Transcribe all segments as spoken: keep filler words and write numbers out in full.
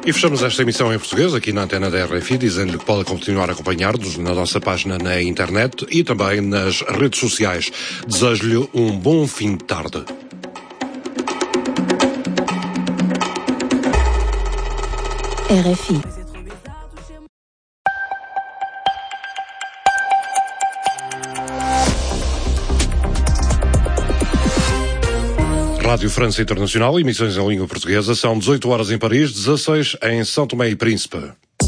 E fechamos esta emissão em português, aqui na antena da R F I, dizendo-lhe que pode continuar a acompanhar-nos na nossa página na internet e também nas redes sociais. Desejo-lhe um bom fim de tarde. R F I. Rádio França Internacional, emissões em língua portuguesa, são dezoito horas em Paris, dezasseis em São Tomé e Príncipe.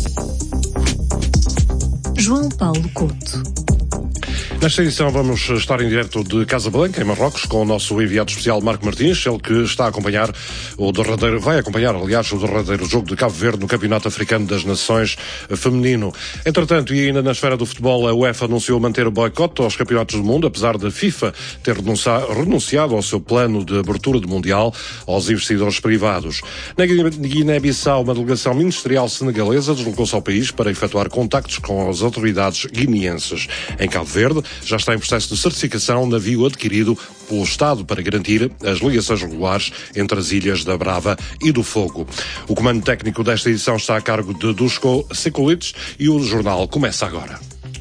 João Paulo Couto. Nesta edição vamos estar em direto de Casablanca, em Marrocos, com o nosso enviado especial Marco Martins, ele que está a acompanhar o derradeiro, vai acompanhar, aliás, o derradeiro jogo de Cabo Verde no Campeonato Africano das Nações Feminino. Entretanto, e ainda na esfera do futebol, a UEFA anunciou manter o boicote aos Campeonatos do Mundo, apesar da FIFA ter renunciado ao seu plano de abertura do Mundial aos investidores privados. Na Guiné-Bissau, uma delegação ministerial senegalesa deslocou-se ao país para efetuar contactos com as autoridades guineenses. Em Cabo Verde, já está em processo de certificação um navio adquirido pelo Estado para garantir as ligações regulares entre as ilhas da Brava e do Fogo. O comando técnico desta edição está a cargo de Duško Sekulić e o jornal começa agora.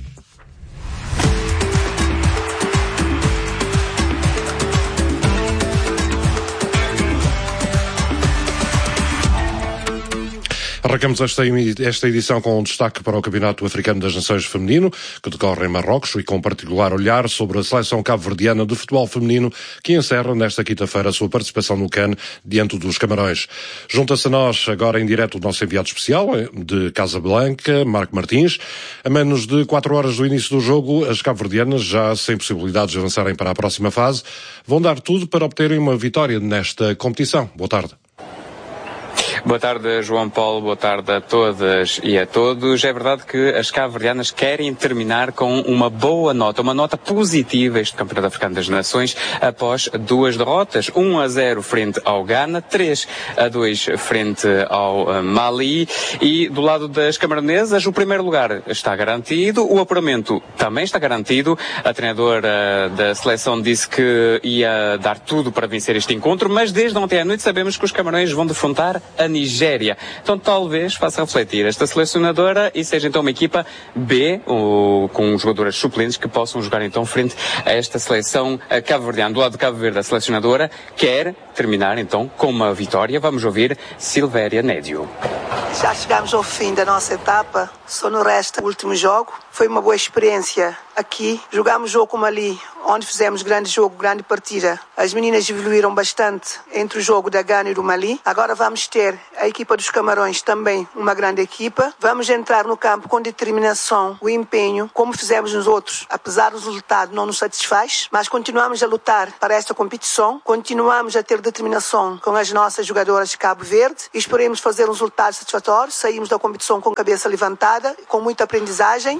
Arrancamos esta, esta edição com um destaque para o Campeonato Africano das Nações Feminino, que decorre em Marrocos, e com particular olhar sobre a seleção cabo-verdiana de futebol feminino, que encerra nesta quinta-feira a sua participação no CAN diante dos Camarões. Junta-se a nós agora em direto o nosso enviado especial de Casablanca, Marco Martins. A menos de quatro horas do início do jogo, as cabo-verdianas, já sem possibilidades de avançarem para a próxima fase, vão dar tudo para obterem uma vitória nesta competição. Boa tarde. Boa tarde, João Paulo, boa tarde a todas e a todos. É verdade que as cabo-verdianas querem terminar com uma boa nota, uma nota positiva este Campeonato Africano das Nações após duas derrotas, um a zero frente ao Ghana, três a dois frente ao Mali, e do lado das camaronesas o primeiro lugar está garantido, o apuramento também está garantido. A treinadora da seleção disse que ia dar tudo para vencer este encontro, mas desde ontem à noite sabemos que os camarões vão defrontar a Nigéria. Então talvez faça refletir esta selecionadora e seja então uma equipa B, ou, com jogadoras suplentes que possam jogar então frente a esta seleção cabo-verdiana. Do lado de Cabo Verde, a selecionadora quer terminar então com uma vitória. Vamos ouvir Silvéria Nédio. Já chegamos ao fim da nossa etapa, só no resto o último jogo. Foi uma boa experiência aqui. Jogámos jogo como ali, onde fizemos grande jogo, grande partida. As meninas evoluíram bastante entre o jogo da Ghana e do Mali. Agora vamos ter a equipa dos Camarões, também uma grande equipa. Vamos entrar no campo com determinação, o empenho, como fizemos nos outros. Apesar do resultado não nos satisfaz, mas continuamos a lutar para esta competição. Continuamos a ter determinação com as nossas jogadoras de Cabo Verde e esperemos fazer um resultado satisfatório. Saímos da competição com a cabeça levantada, com muita aprendizagem.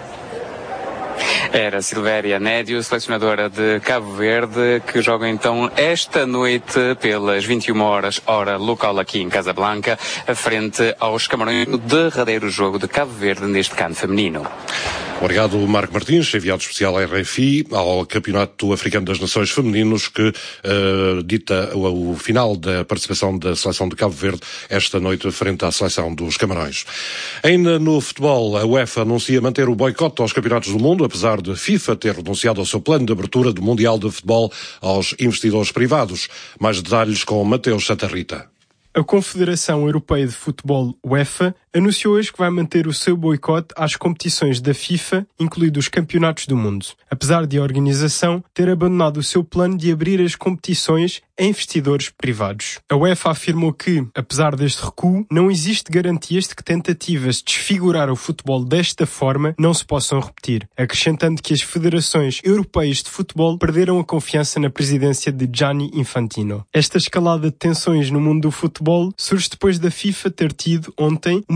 Era Silvéria Nédio, selecionadora de Cabo Verde, que joga então esta noite pelas vinte e uma horas, hora local aqui em Casablanca, frente aos Camarões, no derradeiro jogo de Cabo Verde neste CAN feminino. Obrigado, Marco Martins, enviado especial à R F I, ao Campeonato Africano das Nações Femininos, que uh, dita o, o final da participação da seleção de Cabo Verde esta noite frente à seleção dos Camarões. Ainda no futebol, a UEFA anuncia manter o boicote aos Campeonatos do Mundo, apesar de FIFA ter renunciado ao seu plano de abertura do Mundial de Futebol aos investidores privados. Mais detalhes com Mateus Santa Rita. A Confederação Europeia de Futebol, UEFA, anunciou hoje que vai manter o seu boicote às competições da FIFA, incluídos os Campeonatos do Mundo, apesar de a organização ter abandonado o seu plano de abrir as competições a investidores privados. A UEFA afirmou que, apesar deste recuo, não existe garantias de que tentativas de desfigurar o futebol desta forma não se possam repetir, acrescentando que as federações europeias de futebol perderam a confiança na presidência de Gianni Infantino. Esta escalada de tensões no mundo do futebol surge depois da FIFA ter tido ontem uma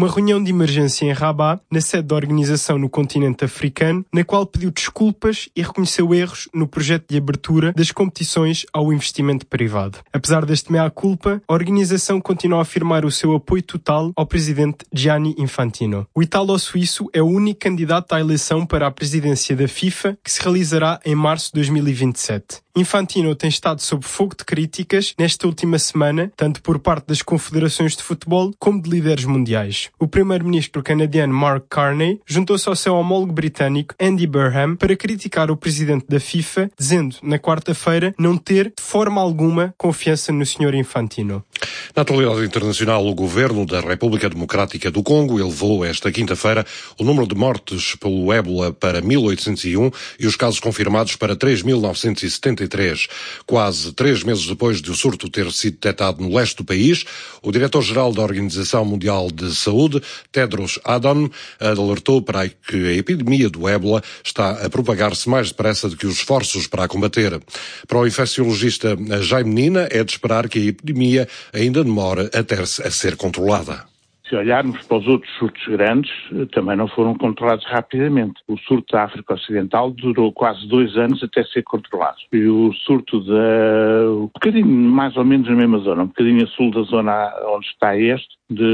reunião de emergência em Rabat, na sede da organização no continente africano, na qual pediu desculpas e reconheceu erros no projeto de abertura das competições ao investimento privado. Apesar deste meia-culpa, a organização continua a afirmar o seu apoio total ao presidente Gianni Infantino. O italo-suíço é o único candidato à eleição para a presidência da FIFA, que se realizará em março de dois mil e vinte e sete. Infantino tem estado sob fogo de críticas nesta última semana, tanto por parte das confederações de futebol como de líderes mundiais. O primeiro-ministro canadiano Mark Carney juntou-se ao seu homólogo britânico Andy Burnham para criticar o presidente da FIFA, dizendo, na quarta-feira, não ter, de forma alguma, confiança no senhor Infantino. Na atualidade internacional, o governo da República Democrática do Congo elevou esta quinta-feira o número de mortes pelo ébola para mil oitocentos e um e os casos confirmados para três mil novecentos e setenta e três. Quase três meses depois de o surto ter sido detectado no leste do país, o diretor-geral da Organização Mundial de Saúde, Tedros Adhanom, alertou para que a epidemia do ébola está a propagar-se mais depressa do que os esforços para a combater. Para o infecciologista Jaime Nina, é de esperar que a epidemia ainda demora até a ser controlada. Se olharmos para os outros surtos grandes, também não foram controlados rapidamente. O surto da África Ocidental durou quase dois anos até ser controlado. E o surto da... um bocadinho mais ou menos na mesma zona, um bocadinho a sul da zona onde está este,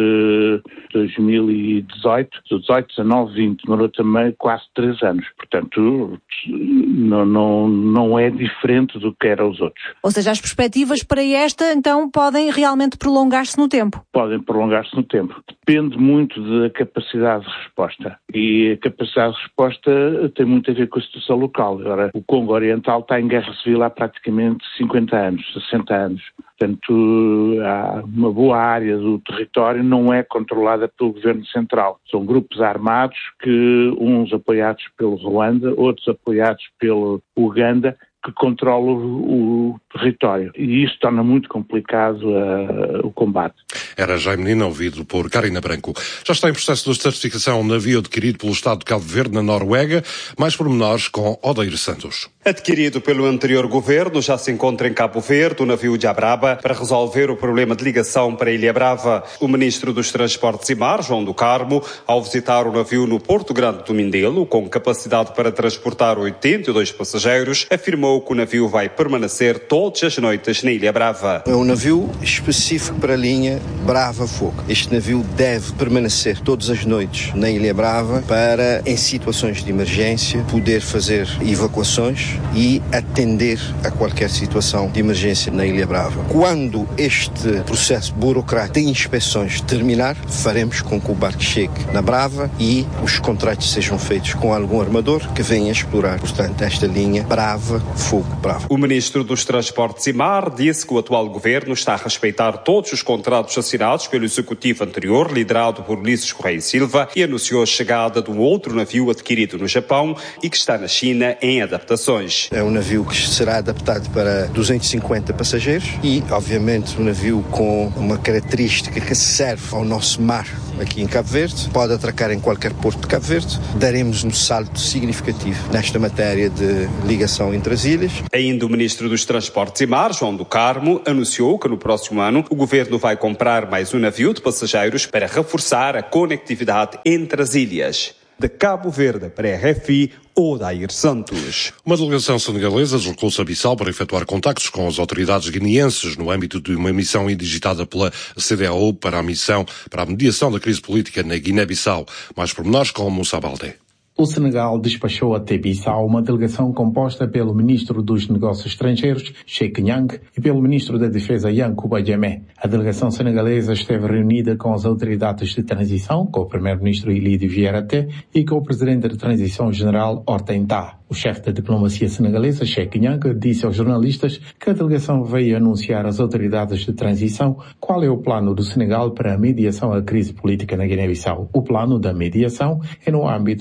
de dois mil e dezoito, dezoito, dezanove, vinte, demorou também quase três anos. Portanto, não, não, não é diferente do que eram os outros. Ou seja, as perspectivas para esta, então, podem realmente prolongar-se no tempo? Podem prolongar-se no tempo. Depende muito da capacidade de resposta. E a capacidade de resposta tem muito a ver com a situação local. Agora, o Congo Oriental está em guerra civil há praticamente cinquenta anos, sessenta anos. Portanto, há uma boa área do território não é controlada pelo governo central. São grupos armados que, uns apoiados pelo Ruanda, outros apoiados pelo Uganda, que controlam o, o território. E isso torna muito complicado uh, o combate. Era Jaime Nina, ouvido por Karina Branco. Já está em processo de certificação um navio adquirido pelo Estado de Cabo Verde, na Noruega. Mais pormenores com Odeir Santos. Adquirido pelo anterior governo, já se encontra em Cabo Verde o navio de Abraba para resolver o problema de ligação para Ilha Brava. O ministro dos Transportes e Mar, João do Carmo, ao visitar o navio no Porto Grande do Mindelo, com capacidade para transportar oitenta e dois passageiros, afirmou que o navio vai permanecer todas as noites na Ilha Brava. É um navio específico para a linha Brava-Fogo. Este navio deve permanecer todas as noites na Ilha Brava para, em situações de emergência, poder fazer evacuações e atender a qualquer situação de emergência na Ilha Brava. Quando este processo burocrático de inspeções terminar, faremos com que o barco chegue na Brava e os contratos sejam feitos com algum armador que venha explorar, portanto, esta linha Brava-Fogo-Brava. O ministro dos Transportes e Mar disse que o atual governo está a respeitar todos os contratos assinados pelo executivo anterior, liderado por Ulisses Correia Silva, e anunciou a chegada de um outro navio adquirido no Japão e que está na China em adaptações. É um navio que será adaptado para duzentos e cinquenta passageiros e, obviamente, um navio com uma característica que serve ao nosso mar aqui em Cabo Verde, pode atracar em qualquer porto de Cabo Verde. Daremos um salto significativo nesta matéria de ligação entre as ilhas. Ainda o ministro dos Transportes e Mar, João do Carmo, anunciou que no próximo ano o governo vai comprar mais um navio de passageiros para reforçar a conectividade entre as ilhas. De Cabo Verde para a R F I, Odeir Santos. Uma delegação senegalesa deslocou-se a Bissau para efetuar contactos com as autoridades guineenses no âmbito de uma missão indigitada pela C D A O para a missão para a mediação da crise política na Guiné-Bissau. Mais pormenores com Moussa Baldé. O Senegal despachou até Bissau uma delegação composta pelo ministro dos Negócios Estrangeiros, Cheikh Niang, e pelo ministro da Defesa, Yankuba Diémé. A delegação senegalesa esteve reunida com as autoridades de transição, com o primeiro-ministro Ilie Vieira Té e com o presidente de transição general Horten Tah. O chefe da diplomacia senegalesa, Cheikh Niang, disse aos jornalistas que a delegação veio anunciar às autoridades de transição qual é o plano do Senegal para a mediação à crise política na Guiné-Bissau. O plano da mediação é no âmbito das direções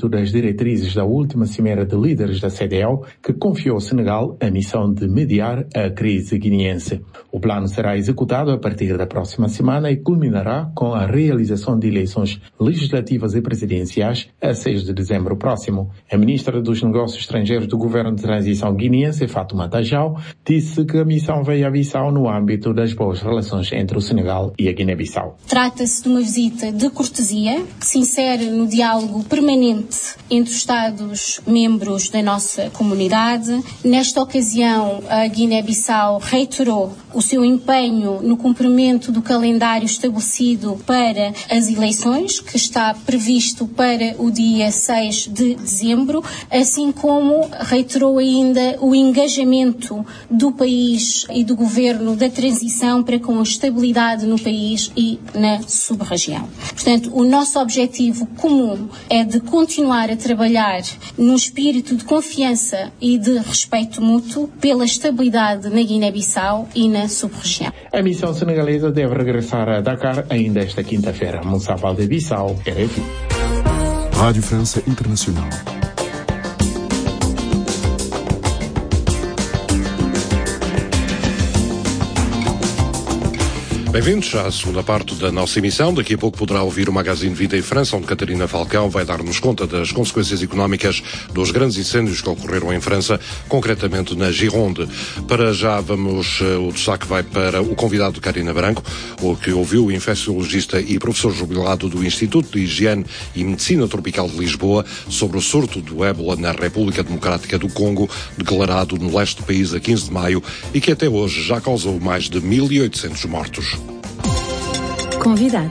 diretrizes da última cimeira de líderes da C D A O, que confiou ao Senegal a missão de mediar a crise guineense. O plano será executado a partir da próxima semana e culminará com a realização de eleições legislativas e presidenciais a seis de dezembro próximo. A ministra dos Negócios Estrangeiros do Governo de Transição Guineense, Fatoumata Tajau, disse que a missão veio a Bissau no âmbito das boas relações entre o Senegal e a Guiné-Bissau. Trata-se de uma visita de cortesia que se insere no diálogo permanente entre os Estados-membros da nossa comunidade. Nesta ocasião, a Guiné-Bissau reiterou o seu empenho no cumprimento do calendário estabelecido para as eleições, que está previsto para o dia seis de dezembro, assim como reiterou ainda o engajamento do país e do governo da transição para com a estabilidade no país e na sub-região. Portanto, o nosso objetivo comum é de continuar a trabalhar num espírito de confiança e de respeito mútuo pela estabilidade na Guiné-Bissau e na sub-região. A missão senegalesa deve regressar a Dakar ainda esta quinta-feira. Moussa Valdebissau, R F I. Rádio França Internacional. Bem-vindos à segunda parte da nossa emissão. Daqui a pouco poderá ouvir o Magazine Vida em França, onde Catarina Falcão vai dar-nos conta das consequências económicas dos grandes incêndios que ocorreram em França, concretamente na Gironde. Para já vamos, o destaque vai para o convidado de Karina Branco, o que ouviu o infecciologista e professor jubilado do Instituto de Higiene e Medicina Tropical de Lisboa sobre o surto do ébola na República Democrática do Congo, declarado no leste do país a quinze de maio e que até hoje já causou mais de mil e oitocentos mortos. Convidado.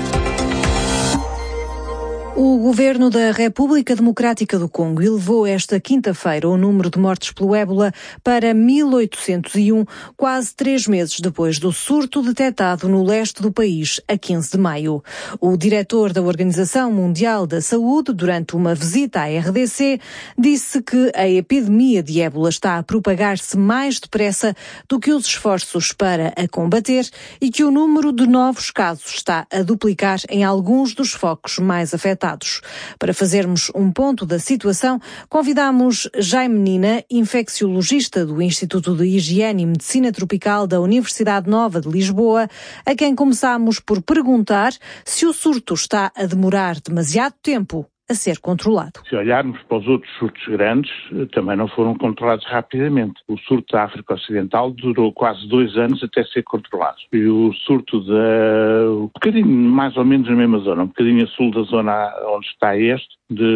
O Governo da República Democrática do Congo elevou esta quinta-feira o número de mortes pelo ébola para mil oitocentos e um, quase três meses depois do surto detectado no leste do país, a quinze de maio. O diretor da Organização Mundial da Saúde, durante uma visita à R D C, disse que a epidemia de ébola está a propagar-se mais depressa do que os esforços para a combater e que o número de novos casos está a duplicar em alguns dos focos mais afetados. Para fazermos um ponto da situação, convidamos Jaime Nina, infecciologista do Instituto de Higiene e Medicina Tropical da Universidade Nova de Lisboa, a quem começamos por perguntar se o surto está a demorar demasiado tempo a ser controlado. Se olharmos para os outros surtos grandes, também não foram controlados rapidamente. O surto da África Ocidental durou quase dois anos até ser controlado. E o surto da... um bocadinho mais ou menos na mesma zona, um bocadinho a sul da zona onde está este,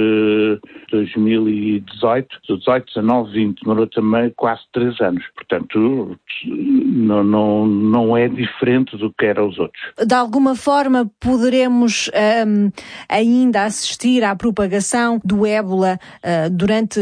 de dois mil e dezoito, dezoito, dezanove, vinte, demorou também quase três anos. Portanto, não, não, não é diferente do que eram os outros. De alguma forma poderemos um, ainda assistir à propagação do ébola uh, durante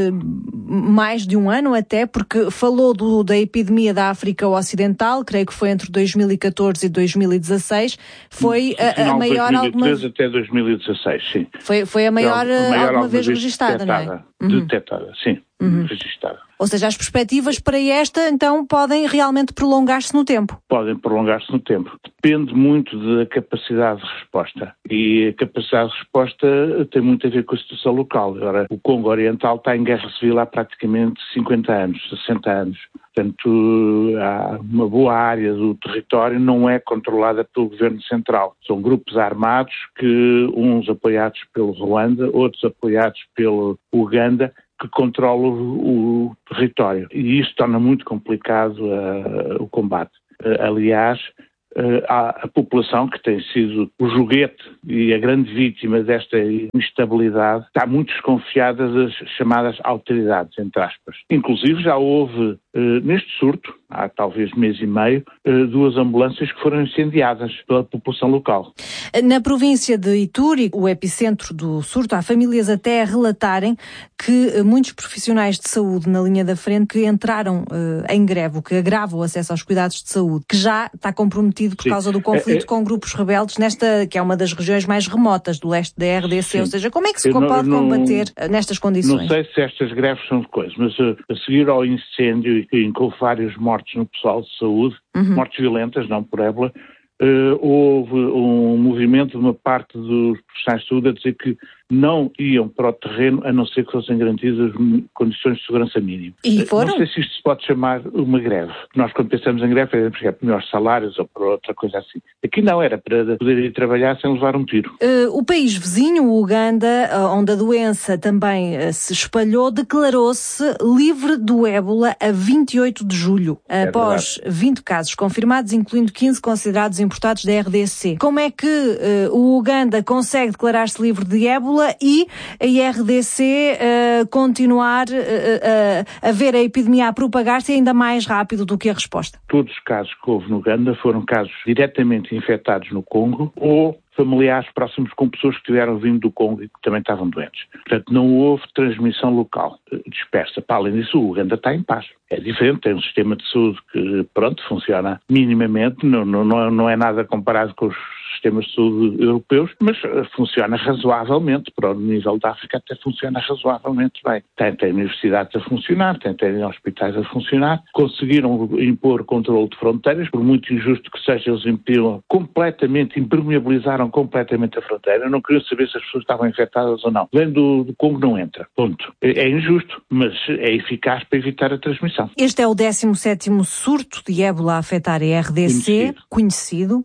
mais de um ano até, porque falou do, da epidemia da África Ocidental, creio que foi entre dois mil e catorze e dois mil e dezasseis, foi a, a maior dois mil e treze alguma... até dois mil e dezasseis, sim. Foi, foi a maior, a maior alguma vez registada, não é? Uhum. Detectada, sim, uhum. registada. Ou seja, as perspectivas para esta, então, podem realmente prolongar-se no tempo? Podem prolongar-se no tempo. Depende muito da capacidade de resposta. E a capacidade de resposta tem muito a ver com a situação local. Agora, o Congo Oriental está em guerra civil há praticamente cinquenta anos, sessenta anos. Portanto, há uma boa área do território não é controlada pelo governo central. São grupos armados que, uns apoiados pelo Ruanda, outros apoiados pelo Uganda, que controlam o, o território. E isso torna muito complicado uh, o combate. Uh, aliás, uh, a, a população, que tem sido o joguete e a grande vítima desta instabilidade, está muito desconfiada das chamadas autoridades, entre aspas. Inclusive já houve, uh, neste surto, há talvez mês e meio, uh, duas ambulâncias que foram incendiadas pela população local. Na província de Ituri, o epicentro do surto, há famílias até a relatarem que muitos profissionais de saúde na linha da frente que entraram uh, em greve, o que agrava o acesso aos cuidados de saúde, que já está comprometido por Sim. causa do conflito é, é... com grupos rebeldes nesta, que é uma das regiões mais remotas do leste da R D C. Sim. Ou seja, como é que se não, pode não, combater nestas condições? Não sei se estas greves são de coisa, mas uh, a seguir ao incêndio e que houve vários mortos no pessoal de saúde, uhum. mortes violentas, não por ébola, Uh, houve um movimento de uma parte dos profissionais de saúde a dizer que não iam para o terreno a não ser que fossem garantidas condições de segurança mínima. E foram? Não sei se isto se pode chamar uma greve. Nós, quando pensamos em greve, é por melhores salários ou por outra coisa assim. Aqui não, era para poder ir trabalhar sem levar um tiro. Uh, o país vizinho, o Uganda, onde a doença também uh, se espalhou, declarou-se livre do ébola a vinte e oito de julho, é após verdade. vinte casos confirmados, incluindo quinze considerados importados da R D C. Como é que uh, o Uganda consegue declarar-se livre de ébola e a R D C uh, continuar uh, uh, a ver a epidemia a propagar-se ainda mais rápido do que a resposta? Todos os casos que houve no Uganda foram casos diretamente infectados no Congo ou familiares próximos com pessoas que tiveram vindo do Congo e que também estavam doentes. Portanto, não houve transmissão local dispersa. Para além disso, o Uganda está em paz. É diferente, tem um sistema de saúde que, pronto, funciona minimamente, não, não, não é nada comparado com os sistemas de saúde europeus, mas funciona razoavelmente. Para o nível da África até funciona razoavelmente bem. Tem, tem universidades a funcionar, tem, tem hospitais a funcionar, conseguiram impor controle de fronteiras, por muito injusto que seja, eles impediram completamente, impermeabilizaram completamente a fronteira. Eu não queria saber se as pessoas estavam infectadas ou não. Vem do, do Congo, não entra. Ponto. É, é injusto, mas é eficaz para evitar a transmissão. Este é o décimo sétimo surto de ébola a afetar a R D C, conhecido. conhecido.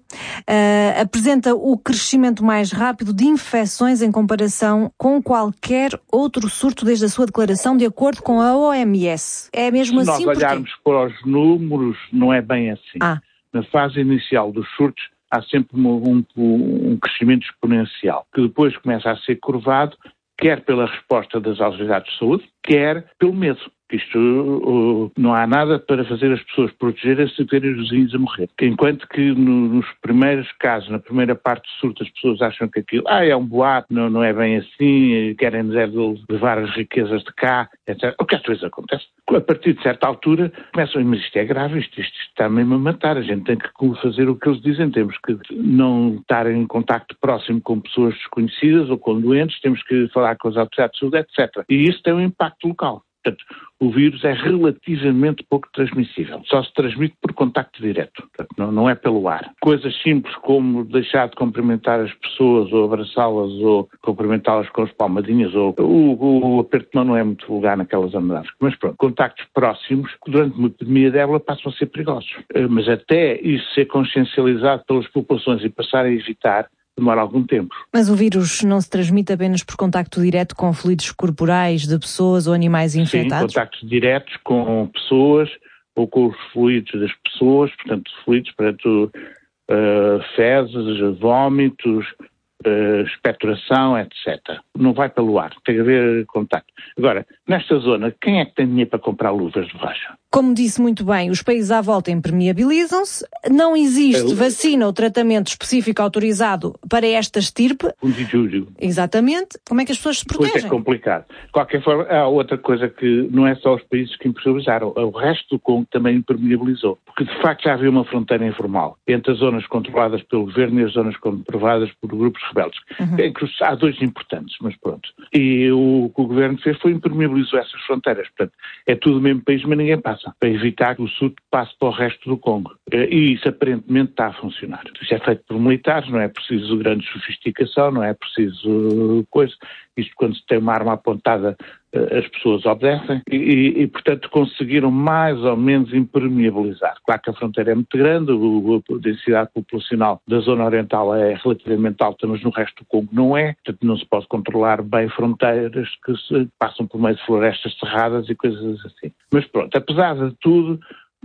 Uh, apresenta o crescimento mais rápido de infecções em comparação com qualquer outro surto desde a sua declaração, de acordo com a O M S. É mesmo Se assim? Se nós olharmos porque... para os números, não é bem assim. Ah. Na fase inicial dos surtos, há sempre um, um, um crescimento exponencial, que depois começa a ser curvado, quer pela resposta das autoridades de saúde, quer pelo medo. Isto, uh, não há nada para fazer as pessoas protegerem-se e terem os vizinhos a morrer. Enquanto que no, nos primeiros casos, na primeira parte do surto, as pessoas acham que aquilo ah, é um boato, não, não é bem assim, querem-nos é levar as riquezas de cá, etcétera. O que às vezes acontece. A partir de certa altura, começam a mas isto é grave, isto, isto está mesmo a matar, a gente tem que fazer o que eles dizem, temos que não estar em contacto próximo com pessoas desconhecidas ou com doentes, temos que falar com as autoridades de saúde, etcétera. E isso tem um impacto local. Portanto, o vírus é relativamente pouco transmissível. Só se transmite por contacto direto. Portanto, não, não é pelo ar. Coisas simples como deixar de cumprimentar as pessoas ou abraçá-las ou cumprimentá-las com as palmadinhas ou o, o aperto de mão não é muito vulgar naquelas zonas. Mas pronto, contactos próximos durante uma epidemia dela passam a ser perigosos. Mas até isso ser consciencializado pelas populações e passar a evitar demora algum tempo. Mas o vírus não se transmite apenas por contacto direto com fluidos corporais de pessoas ou animais infectados? Sim, contactos diretos com pessoas ou com os fluidos das pessoas, portanto, fluidos, portanto, uh, fezes, vômitos, uh, expectoração, etcétera. Não vai pelo ar, tem que haver contacto. Agora, nesta zona, quem é que tem dinheiro para comprar luvas de borracha? Como disse muito bem, os países à volta impermeabilizam-se, não existe vacina ou tratamento específico autorizado para esta estirpe. Fundijúrio. Exatamente. Como é que as pessoas se protegem? Pois é complicado. De qualquer forma, há outra coisa que não é só os países que impermeabilizaram, o resto do Congo também impermeabilizou. Porque, de facto, já havia uma fronteira informal entre as zonas controladas pelo governo e as zonas controladas por grupos rebeldes. Uhum. Em que há dois importantes, mas pronto. E o que o governo fez foi impermeabilizou essas fronteiras. Portanto, é tudo o mesmo país, mas ninguém passa. Para evitar que o surto passe para o resto do Congo. E isso aparentemente está a funcionar. Isso é feito por militares, não é preciso grande sofisticação, não é preciso coisa. Isto quando se tem uma arma apontada, as pessoas obedecem e, e, e, portanto, conseguiram mais ou menos impermeabilizar. Claro que a fronteira é muito grande, a densidade populacional da zona oriental é relativamente alta, mas no resto do Congo não é. Portanto, não se pode controlar bem fronteiras que se passam por meio de florestas cerradas e coisas assim. Mas pronto, apesar de tudo,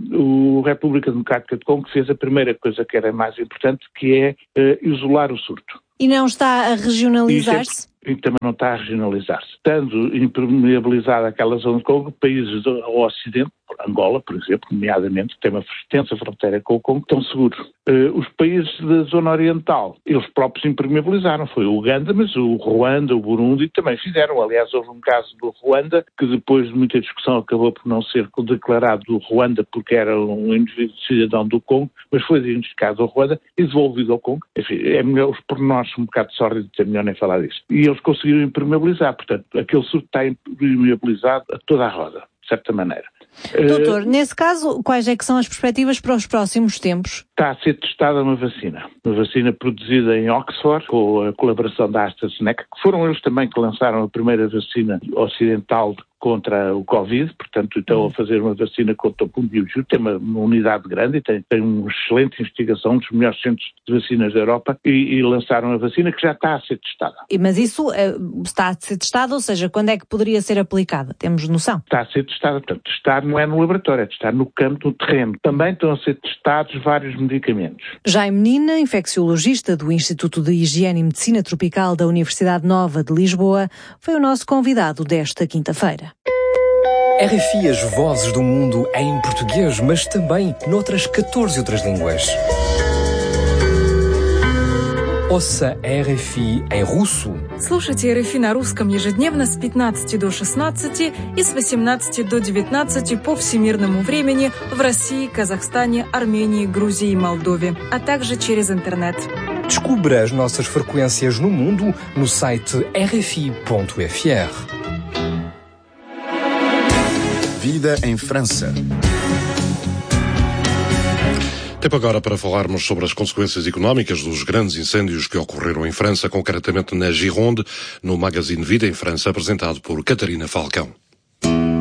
a República Democrática do Congo fez a primeira coisa que era mais importante, que é uh, isolar o surto. E não está a regionalizar-se? E também não está a regionalizar-se. Estando impermeabilizada aquela zona de Congo, países ao Ocidente, Angola, por exemplo, nomeadamente, que tem uma extensa fronteira com o Congo, estão seguros. Uh, os países da zona oriental, eles próprios impermeabilizaram. Foi o Uganda, mas o Ruanda, o Burundi também fizeram. Aliás, houve um caso do Ruanda, que depois de muita discussão acabou por não ser declarado do Ruanda porque era um indivíduo cidadão do Congo, mas foi diagnosticado ao Ruanda e devolvido ao Congo. Enfim, é melhor, os pormenores um bocado sórdidos, é melhor nem falar disso. E eles conseguiram impermeabilizar, portanto, aquele surto está impermeabilizado a toda a roda, de certa maneira. Doutor, uh, nesse caso, quais é que são as perspectivas para os próximos tempos? Está a ser testada uma vacina. Uma vacina produzida em Oxford, com a colaboração da AstraZeneca, que foram eles também que lançaram a primeira vacina ocidental contra o Covid, portanto estão a fazer uma vacina contra o poliomielite, tem uma, uma unidade grande e tem, tem uma excelente investigação, um dos melhores centros de vacinas da Europa, e, e lançaram a vacina que já está a ser testada. Mas isso uh, está a ser testado, ou seja, quando é que poderia ser aplicada? Temos noção? Está a ser testada, portanto, testar não é no laboratório, é testar no campo, no terreno. Também estão a ser testados vários medicamentos. Jaime Menina, infecciologista do Instituto de Higiene e Medicina Tropical da Universidade Nova de Lisboa, foi o nosso convidado desta quinta-feira. R F I, as vozes do mundo em português, mas também noutras catorze outras línguas. Ouça R F I em russo. Слушайте эр эф и на русском ежедневно с пятнадцати до шестнадцати и с восемнадцати до девятнадцати по всемирному времени в России, Казахстане, Армении, Грузии и Молдове, а также через интернет. Descubra as nossas frequências no mundo no site r f i ponto f r. Vida em França. Tempo agora para falarmos sobre as consequências económicas dos grandes incêndios que ocorreram em França, concretamente na Gironde, no Magazine Vida em França, apresentado por Catarina Falcão.